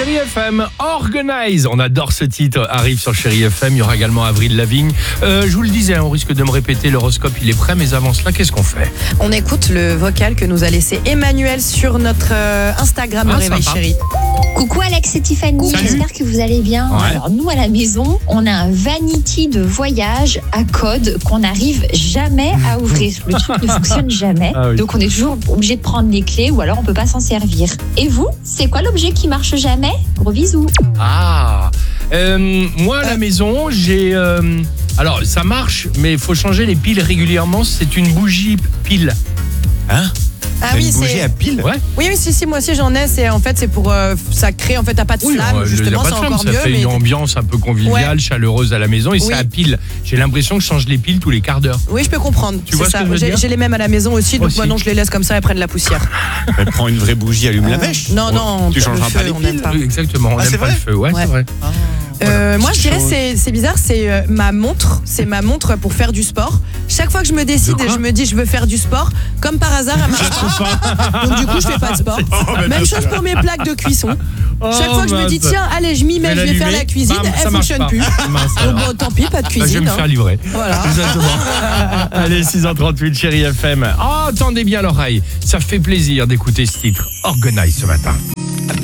Chérie FM, Organize. On adore ce titre, arrive sur Chérie FM. Il y aura également Avril Lavigne. Je vous le disais, on risque de me répéter, l'horoscope il est prêt, mais avant cela, qu'est-ce qu'on fait? On écoute le vocal que nous a laissé Emmanuel sur notre Instagram, le Réveil sympa. Chérie. Coucou Alex et Tiffany, Salut. j'espère que vous allez bien. Ouais. Alors nous à la maison, on a un vanity de voyage à code qu'on n'arrive jamais à ouvrir. Le truc ne fonctionne jamais, Ah oui. donc on est toujours obligé de prendre les clés ou alors on peut pas s'en servir. Et vous, c'est quoi l'objet qui marche jamais? Gros bisous. Moi à la maison, j'ai... alors ça marche, mais il faut changer les piles régulièrement. C'est une bougie pile. Hein? Ah T'as oui, une bougie à pile? Ouais. Oui, si, moi aussi j'en ai. C'est pour ça crée t'as pas de flamme, justement, pas c'est de flamme, encore ça mieux. fait une ambiance un peu conviviale, chaleureuse à la maison et Oui. c'est à pile. J'ai l'impression que je change les piles tous les quarts d'heure. Oui, je peux comprendre. Tu vois C'est ce ça. que je veux dire J'ai les mêmes à la maison aussi, donc Aussi. maintenant je les laisse comme ça, elles prennent la poussière. Elle prend une vraie bougie, allume la mèche. Non, Tu le changeras feu, pas les on n'aime piles. pas. Oui, exactement, on Ah, n'aime c'est pas vrai le feu, ouais. Ouais. C'est vrai. Moi je dirais Chose. c'est bizarre, c'est ma montre, pour faire du sport. Chaque fois que je me décide et je me dis je veux faire du sport, comme par hasard elle marche pas. Donc du coup je fais pas de sport. Même chose pour mes plaques de cuisson. Chaque fois que je me dis tiens allez je m'y mets, je vais faire la cuisine, Bam, ça elle marche fonctionne pas. plus. Mince, Donc alors. bon tant pis, pas de Je vais cuisine. me faire livrer. Voilà. Exactement. Allez, 6h38, Chérie FM. Oh, tendez bien l'oreille. Ça fait plaisir d'écouter ce titre. Organize ce matin.